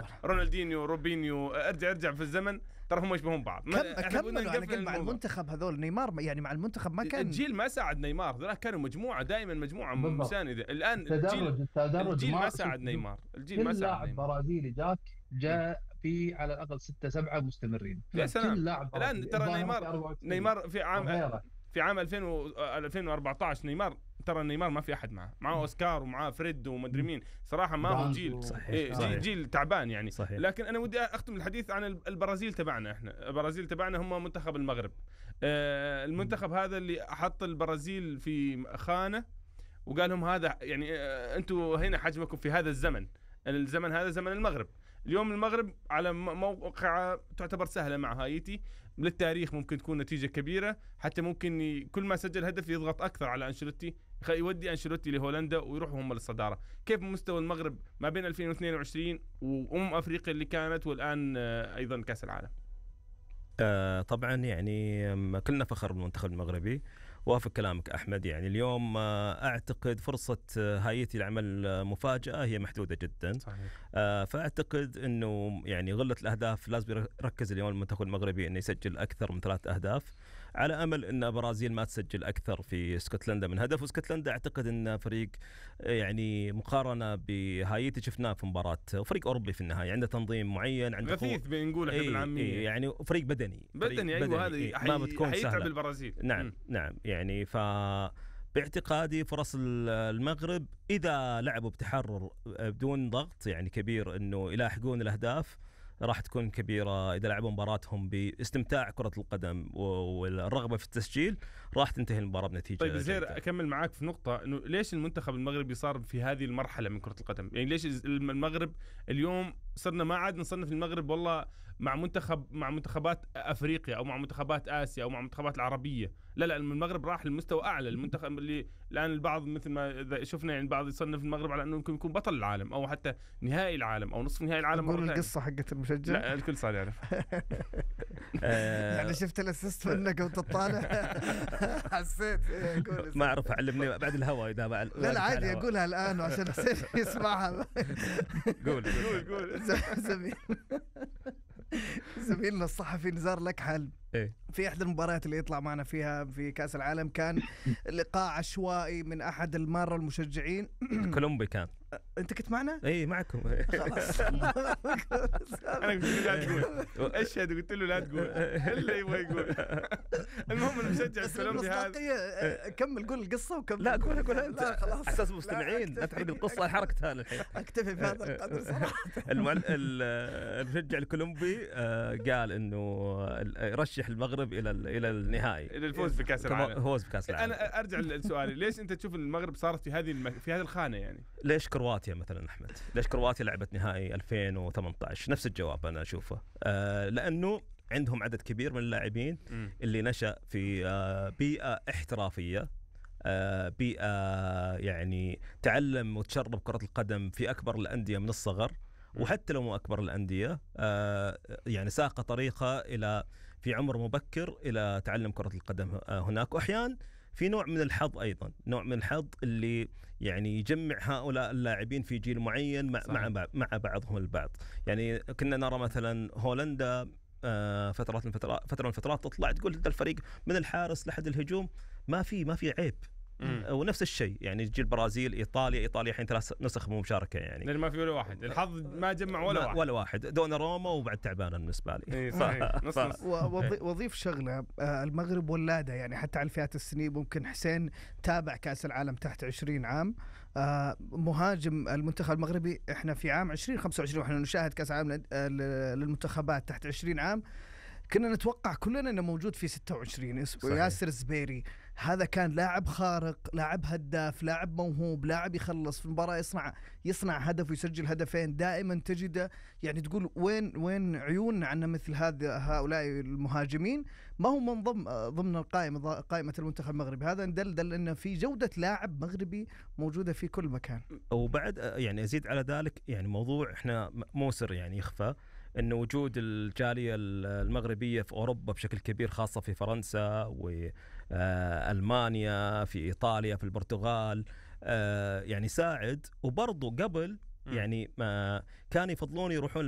رونالدينيو، روبينيو، ارجع في الزمن ترى هم يشبهون بعض. كملوا على مع المنتخب هذول. نيمار يعني مع المنتخب ما كان الجيل ما ساعد نيمار، ذولا كانوا مجموعة دائما مجموعة مساندة. الآن الجيل ما ساعد نيمار، الجيل ما ساعد نيمار. برازيلي جاء في على الأقل 6-7 مستمرين. يا سلام. الآن ترى نيمار في عام 2014 نيمار ما في أحد معه أوسكار ومعه فريد ومدري مين. صراحة ما هو جيل صحيح. جيل تعبان يعني صحيح. لكن أنا ودي أختم الحديث عن البرازيل تبعنا. إحنا البرازيل تبعنا هم منتخب المغرب. المنتخب هذا اللي حط البرازيل في خانة وقال لهم هذا يعني أنتوا هنا حجمكم في هذا الزمن هذا زمن المغرب. اليوم المغرب على موقع تعتبر سهلة مع هايتي، للتاريخ ممكن تكون نتيجة كبيرة، حتى ممكن كل ما سجل هدف يضغط أكثر على أنشيلوتي، يودي أنشيلوتي لهولندا ويروحوا هم للصدارة. كيف مستوى المغرب ما بين 2022 أفريقيا اللي كانت والآن أيضا كأس العالم؟ طبعا يعني كلنا فخر بالمنتخب المغربي. وافق كلامك أحمد. يعني اليوم أعتقد فرصة هايتي لعمل مفاجأة هي محدودة جدا. صحيح. فأعتقد أنه يعني غلة الأهداف لازم يركز اليوم المنتخب المغربي أنه يسجل أكثر من 3 أهداف، على أمل أن برازيل ما تسجل أكثر في اسكتلندا من هدف. واسكتلندا أعتقد أن فريق يعني مقارنة بهايتي شفناه في مباراة، فريق أوروبي في النهاية، عنده تنظيم معين، عنده غثيث بنقوله بالعامية. يعني فريق بدني أيوة. هذه ما بتكون سهلة البرازيل. نعم يعني باعتقادي فرص المغرب إذا لعبوا بتحرر بدون ضغط يعني كبير إنه يلاحقون الأهداف راح تكون كبيرة. إذا لعبوا مباراتهم باستمتاع كرة القدم والرغبة في التسجيل راح تنتهي المباراة بنتيجة. طيب زير أكمل معاك في نقطة، إنه ليش المنتخب المغربي صار في هذه المرحلة من كرة القدم؟ يعني ليش المغرب اليوم صرنا ما عاد نصنف المغرب والله مع منتخبات أفريقيا أو مع منتخبات آسيا أو مع منتخبات العربية. لا المغرب راح للمستوى أعلى. المنتخب اللي الآن البعض مثل ما شفنا يعني البعض يصنف المغرب على أنه يمكن يكون بطل العالم أو حتى نهائي العالم أو نصف نهائي العالم. قول القصة حقت المشجع. لا الكل صار يعرف. يعني شفت الأسست منك وتطالع حسيت ما أعرف علمني بعد الهواء إذا لا عادي أقولها الآن وعشان حسين يسمعها. قول زميلنا الصحفي نزار لك حل في إحدى المباريات اللي يطلع معنا فيها في كأس العالم كان لقاء عشوائي من أحد المارة المشجعين كولومبي كان. أنت كنت معنا؟ إيه معكم. خلاص. أنا قلت له لا تقول أشهد، قلت له لا تقول إلا يبغى يقول. المهم المشجع الكولومبي هذا كمل قول القصة وكمل. لا قول أنت أساس مستمعين لا تحرق القصة حركتها الحين. أكتفي في هذا القدر صراحة. المشجع الكولومبي قال إنه يرشح المغرب إلى النهائي، إلى الفوز بكأس العالم. فوز بكأس العالم. أنا أرجع لسؤالي، ليش أنت تشوف المغرب صارت في هذه الخانة يعني؟ ليش كرواتيا مثلا أحمد؟ ليش كرواتيا لعبت نهائي 2018؟ نفس الجواب أنا أشوفه. لأنه عندهم عدد كبير من اللاعبين اللي نشأ في بيئة احترافية، بيئة يعني تعلم وتشرب كرة القدم في أكبر الأندية من الصغر، وحتى لو مو أكبر الأندية يعني ساق طريقة إلى في عمر مبكر إلى تعلم كرة القدم هناك. وأحيان في نوع من الحظ أيضا، نوع من الحظ اللي يعني يجمع هؤلاء اللاعبين في جيل معين مع بعضهم البعض. يعني كنا نرى مثلا هولندا فترة من الفترات تطلع تقول هذا الفريق من الحارس لحد الهجوم ما في عيب. ونفس الشيء يعني تجي البرازيل، إيطاليا حين 3 نسخ مشاركة يعني لأن ما في ولا واحد، الحظ ما جمع ولا واحد دون روما وبعد تعبانة بالنسبة لي. وضيف شغلة، المغرب ولادة يعني حتى على الفئات السنية. ممكن حسين تابع كأس العالم تحت 20 عام، مهاجم المنتخب المغربي. احنا في عام 2025 واحنا نشاهد كأس العالم للمنتخبات تحت 20 عام كنا نتوقع كلنا انه موجود في 26 ياسر زبيري. هذا كان لاعب خارق، لاعب هداف، لاعب موهوب، لاعب يخلص في المباراة، يصنع هدف ويسجل هدفين. دائما تجده يعني تقول وين عيوننا عنا مثل هؤلاء المهاجمين. ما هو منضم ضمن قائمة المنتخب المغربي. هذا ندل انه في جودة لاعب مغربي موجودة في كل مكان. وبعد يعني أزيد على ذلك يعني موضوع احنا مو سر يعني يخفى أن وجود الجالية المغربية في أوروبا بشكل كبير، خاصة في فرنسا وألمانيا، في إيطاليا، في البرتغال، يعني ساعد. وبرضو قبل يعني ما كانوا يفضلون يروحون